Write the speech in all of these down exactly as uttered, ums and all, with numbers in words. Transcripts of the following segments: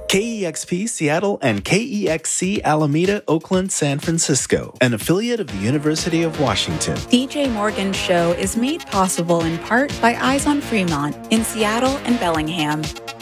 K E X P Seattle and K E X C Alameda, Oakland, San Francisco, an affiliate of the University of Washington. D J Morgan's show is made possible in part by Eyes on Fremont in Seattle and Bellingham.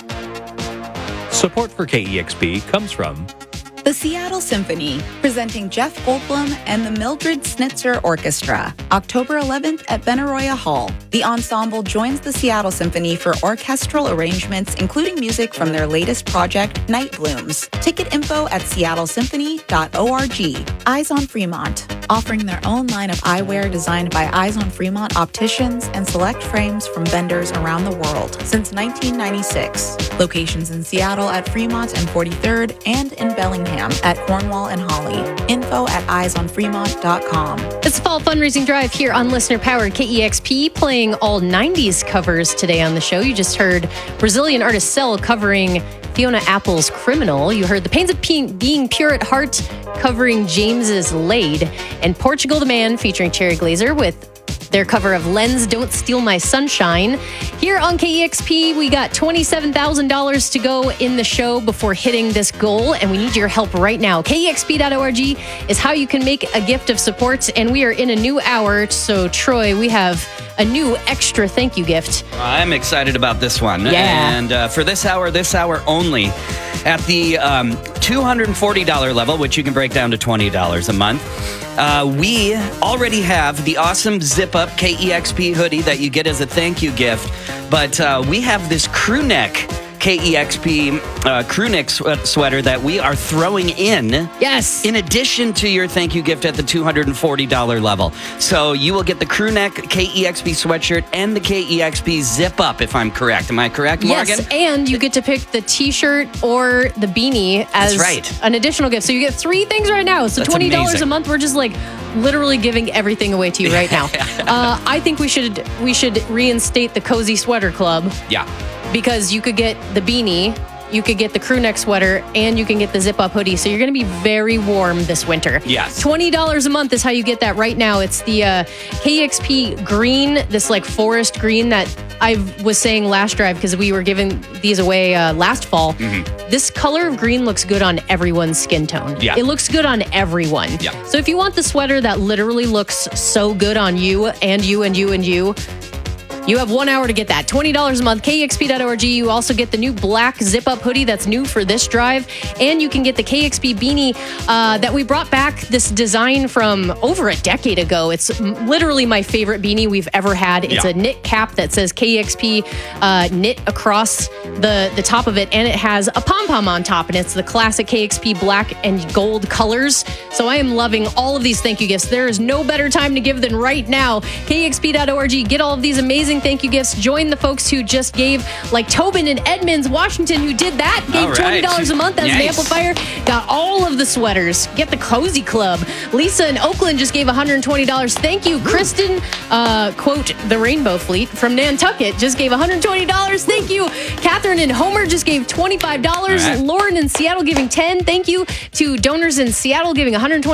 Support for K E X P comes from the Seattle Symphony, presenting Jeff Goldblum and the Mildred Snitzer Orchestra, October eleventh at Benaroya Hall. The ensemble joins the Seattle Symphony for orchestral arrangements, including music from their latest project, Night Blooms. Ticket info at seattle symphony dot org. Eyes on Fremont, offering their own line of eyewear designed by Eyes on Fremont opticians and select frames from vendors around the world since nineteen ninety-six. Locations in Seattle at Fremont and forty-third and in Bellingham at Cornwall and Holly. Info at eyes on fremont dot com. It's the Fall Fundraising Drive here on Listener Powered K E X P, playing all nineties covers today on the show. You just heard Brazilian artist Cell covering Fiona Apple's Criminal. You heard The Pains of Pe- Being Pure at Heart covering James's Laid, and Portugal the Man featuring Cherry Glazer with their cover of Lens Don't Steal My Sunshine. Here on K E X P, we got twenty-seven thousand dollars to go in the show before hitting this goal, and we need your help right now. K E X P dot org is how you can make a gift of support, and we are in a new hour. So, Troy, we have a new extra thank you gift. I'm excited about this one. Yeah. And uh, for this hour, this hour only, at the um, two hundred forty dollars level, which you can break down to twenty dollars a month, uh, we already have the awesome Zip Up K E X P hoodie that you get as a thank you gift. But uh, we have this crew neck K E X P uh, crew neck sw- sweater that we are throwing in. Yes. In addition to your thank you gift at the two hundred forty dollars level. So you will get the crew neck K E X P sweatshirt and the K E X P Zip Up, if I'm correct. Am I correct, Morgan? Yes, and you get to pick the t-shirt or the beanie as That's right. an additional gift. So you get three things right now. So That's twenty dollars amazing. a month. We're just like literally giving everything away to you right now. uh, I think we should we should reinstate the Cozy Sweater Club. Yeah. Because you could get the beanie, you could get the crew neck sweater, and you can get the zip-up hoodie. So you're going to be very warm this winter. Yes. twenty dollars a month is how you get that right now. It's the uh, K E X P green, this like forest green that I was saying last drive because we were giving these away uh, last fall. Mm-hmm. This color of green looks good on everyone's skin tone. Yeah. It looks good on everyone. Yeah. So if you want the sweater that literally looks so good on you and you and you and you, you have one hour to get that. twenty dollars a month, K E X P dot org. You also get the new black zip-up hoodie that's new for this drive. And you can get the K E X P beanie uh, that we brought back, this design from over a decade ago. It's m- literally my favorite beanie we've ever had. It's Yeah. a knit cap that says K E X P uh, knit across the, the top of it. And it has a pom-pom on top. And it's the classic K E X P black and gold colors. So I am loving all of these thank you gifts. There is no better time to give than right now. K E X P dot org. Get all of these amazing thank you gifts. Join the folks who just gave, like Tobin in Edmonds, Washington, who did that, gave All right. twenty dollars a month as an Nice. amplifier, got all of the sweaters. Get the Cozy Club. Lisa in Oakland just gave one hundred twenty dollars. Thank you. Kristen, uh, quote, the Rainbow Fleet from Nantucket just gave one hundred twenty dollars. Thank you. Catherine in Homer just gave twenty-five dollars. All right. Lauren in Seattle giving ten dollars. Thank you to donors in Seattle giving one hundred twenty dollars.